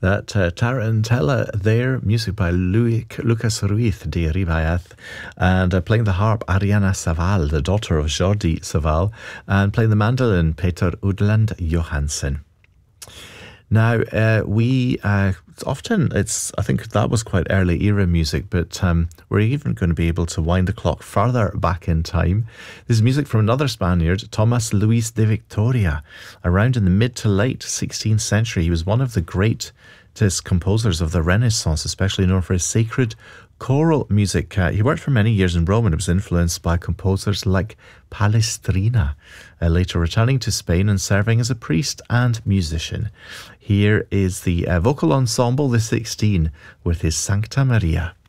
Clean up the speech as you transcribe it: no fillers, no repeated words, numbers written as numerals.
That Tarantella there, music by Lucas Ruiz de Ribaez, and playing the harp Ariana Saval, the daughter of Jordi Saval, and playing the mandolin Peter Udland Johansen. Now, I think that was quite early era music, but we're even going to be able to wind the clock further back in time. This is music from another Spaniard, Thomas Luis de Victoria. Around in the mid to late 16th century, he was one of the greatest composers of the Renaissance, especially known for his sacred choral music. He worked for many years in Rome and was influenced by composers like Palestrina, later returning to Spain and serving as a priest and musician. Here is the vocal ensemble, the 16, with his Sancta Maria.